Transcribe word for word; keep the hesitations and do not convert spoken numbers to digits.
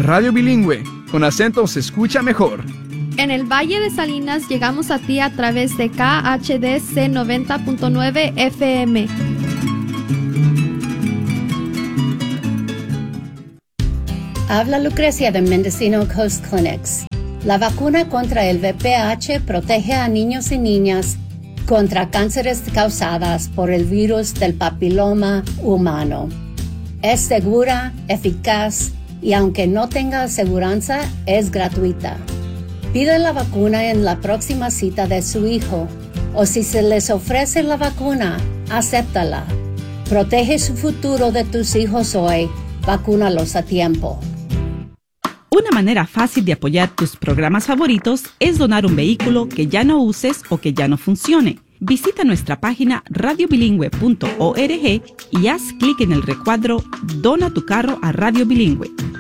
Radio Bilingüe, con acento se escucha mejor. En el Valle de Salinas llegamos a ti a través de K H D C noventa punto nueve F M. Habla Lucrecia de Mendocino Coast Clinics. La vacuna contra el V P H protege a niños y niñas contra cánceres causadas por el virus del papiloma humano. Es segura, eficaz y aunque no tenga aseguranza, es gratuita. Pide la vacuna en la próxima cita de su hijo o si se les ofrece la vacuna, acéptala. Protege su futuro de tus hijos hoy. Vacúnalos a tiempo. Una manera fácil de apoyar tus programas favoritos es donar un vehículo que ya no uses o que ya no funcione. Visita nuestra página radio bilingüe punto org y haz clic en el recuadro Dona tu carro a Radio Bilingüe.